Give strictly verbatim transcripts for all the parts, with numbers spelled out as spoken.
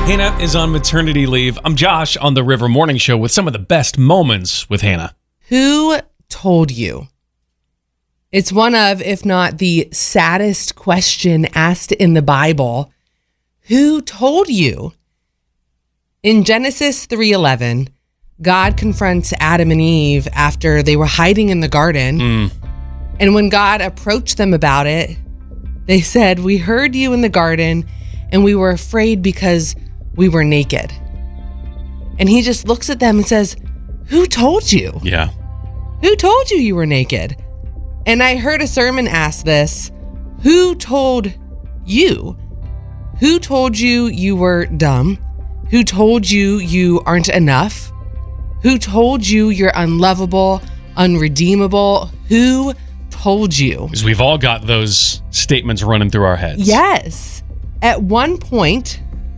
Hannah is on maternity leave. I'm Josh on the River Morning Show with some of the best moments with Hannah. Who told you? It's one of, if not the saddest question asked in the Bible. Who told you? In Genesis three eleven, God confronts Adam and Eve after they were hiding in the garden. Mm. And when God approached them about it, they said, "We heard you in the garden and we were afraid because we were naked." And he just looks at them and says, "Who told you? Yeah. Who told you you were naked?" And I heard a sermon ask this. Who told you? Who told you you were dumb? Who told you you aren't enough? Who told you you're unlovable, unredeemable? Who told you? Because we've all got those statements running through our heads. Yes. At one point,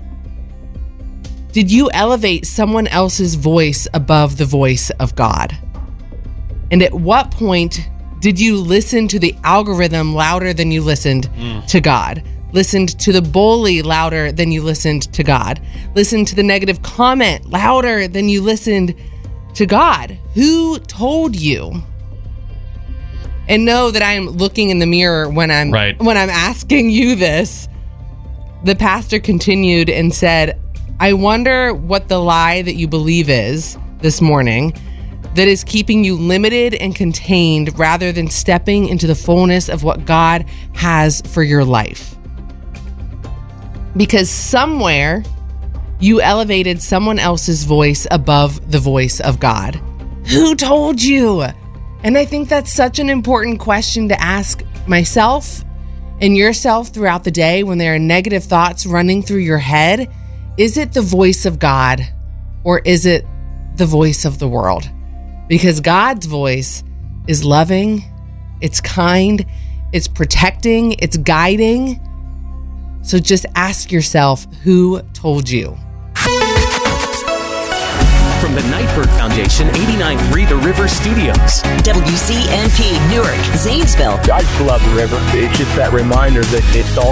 did you elevate someone else's voice above the voice of God? And at what point did you listen to the algorithm louder than you listened mm. to God? Listened to the bully louder than you listened to God? Listened to the negative comment louder than you listened to God? Who told you? And know that I am looking in the mirror when I'm right. when I'm asking you this. The pastor continued and said, "I wonder what the lie that you believe is this morning that is keeping you limited and contained rather than stepping into the fullness of what God has for your life." Because somewhere you elevated someone else's voice above the voice of God. Who told you? And I think that's such an important question to ask myself and yourself throughout the day when there are negative thoughts running through your head. Is it the voice of God or is it the voice of the world? Because God's voice is loving, it's kind, it's protecting, it's guiding. So just ask yourself, who told you? From the Nightbird Foundation, eighty-nine point three The River Studios. W C N P, Newark, Zanesville. I just love the river. It's just that reminder that it's all